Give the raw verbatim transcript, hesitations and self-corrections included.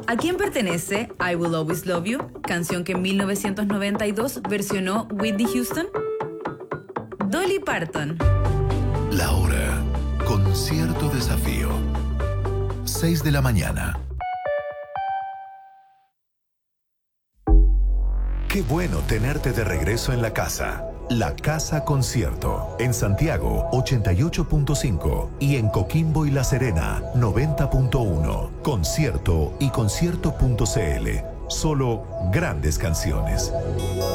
¿A quién pertenece I Will Always Love You, canción que en mil novecientos noventa y dos versionó Whitney Houston? Dolly Parton. La hora con cierto desafío. seis de la mañana. Qué bueno tenerte de regreso en la casa. La Casa Concierto. En Santiago, ochenta y ocho punto cinco. Y en Coquimbo y La Serena, noventa punto uno. Concierto y concierto punto c l. Solo grandes canciones.